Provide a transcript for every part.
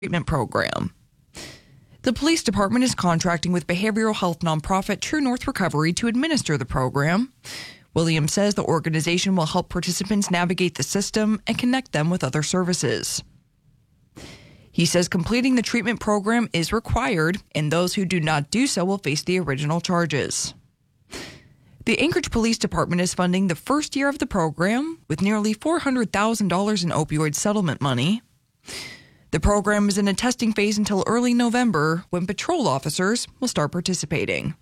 treatment program. The police department is contracting with behavioral health nonprofit True North Recovery to administer the program. Williams says the organization will help participants navigate the system and connect them with other services. He says completing the treatment program is required, and those who do not do so will face the original charges. The Anchorage Police Department is funding the first year of the program with nearly $400,000 in opioid settlement money. The program is in a testing phase until early November, when patrol officers will start participating.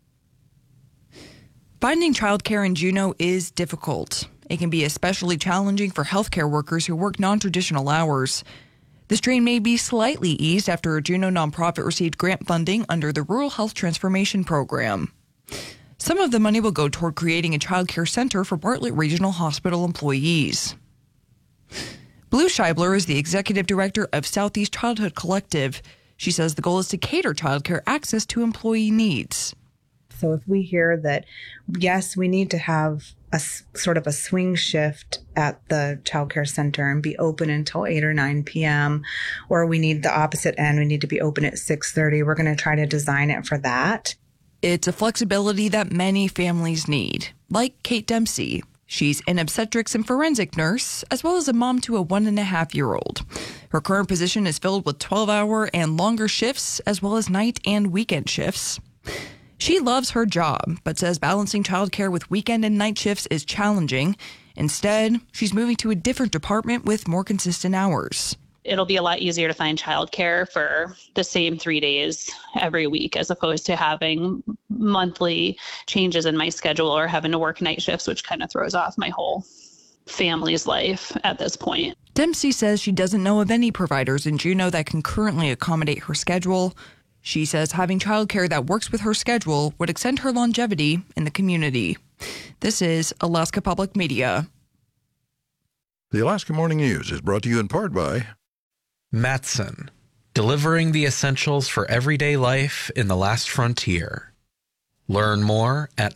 Finding childcare in Juneau is difficult. It can be especially challenging for healthcare workers who work non-traditional hours. The strain may be slightly eased after a Juneau nonprofit received grant funding under the Rural Health Transformation Program. Some of the money will go toward creating a childcare center for Bartlett Regional Hospital employees. Blue Scheibler is the executive director of Southeast Childhood Collective. She says the goal is to cater childcare access to employee needs. So if we hear that, yes, we need to have a sort of a swing shift at the childcare center and be open until 8 or 9 p.m., or we need the opposite end, we need to be open at 6:30, we're going to try to design it for that. It's a flexibility that many families need, like Kate Dempsey. She's an obstetrics and forensic nurse, as well as a mom to a 1.5-year-old. Her current position is filled with 12-hour and longer shifts, as well as night and weekend shifts. She loves her job, but says balancing childcare with weekend and night shifts is challenging. Instead, she's moving to a different department with more consistent hours. It'll be a lot easier to find childcare for the same 3 days every week, as opposed to having monthly changes in my schedule or having to work night shifts, which kind of throws off my whole family's life at this point. Dempsey says she doesn't know of any providers in Juneau that can currently accommodate her schedule. She says having childcare that works with her schedule would extend her longevity in the community. This is Alaska Public Media. The Alaska Morning News is brought to you in part by Matson, delivering the essentials for everyday life in the last frontier. Learn more at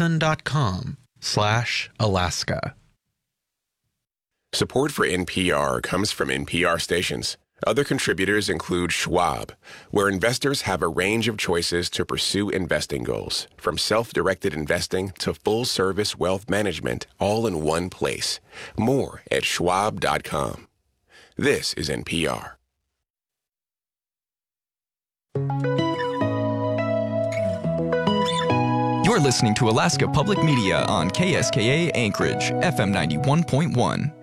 matson.com/Alaska. Support for NPR comes from NPR stations. Other contributors include Schwab, where investors have a range of choices to pursue investing goals, from self-directed investing to full-service wealth management, all in one place. More at schwab.com. This is NPR. You're listening to Alaska Public Media on KSKA Anchorage, FM 91.1.